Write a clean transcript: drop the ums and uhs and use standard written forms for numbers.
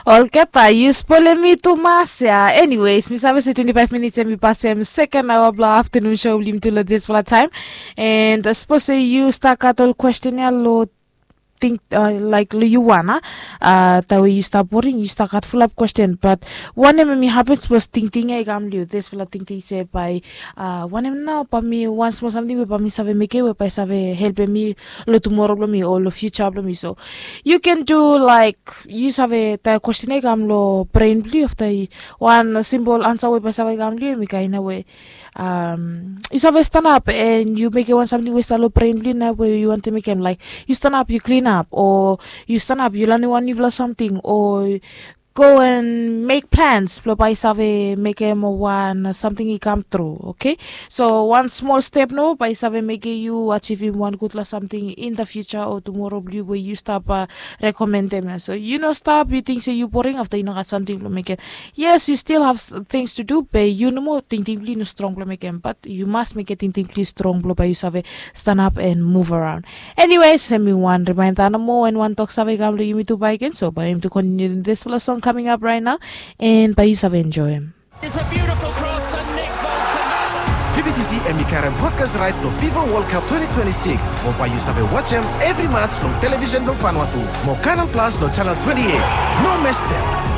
Okay, pa, you spoiling me too much, yeah. Anyways, mi sabi sa 25 minutes and mi pass yung second hour bla afternoon show lim to this for time. And suppose you start all question ya lo think like you wanna that way you start boring you start got full up question but one of me habits was thinking I gam liu this full thinking say by one of now pa me once more something we pa me save make we pa save help me lo tomorrow lo me or lo future lo me so you can do like you save the question I gam lo brain blue of the one simple answer we pa save gam liu me kaina way you save stand up and you make it one something we start lo brain blue na where you want to make him like you stand up you clean up or you stand up you learn one new something or go and make plans by save make him one something he come through okay so one small step no by save make you achieving one good something in the future or tomorrow blue where you stop recommend them so you know stop you think say you boring after you know got something to make it yes you still have things to do but you know more think no strong to make it but you must make it think strong by you save stand up and move around anyways let me one remind that more and one talk save gamble you me to buy again so by him to continue this song coming up right now and by you have enjoy him. It's a beautiful cross and Nick Bolton. VBTC and Mikaran broadcast right to FIFA World Cup 2026. Mo pa you sabe watch them every match on television no Vanuatu. Mo Canal Plus no channel 28. No miss them.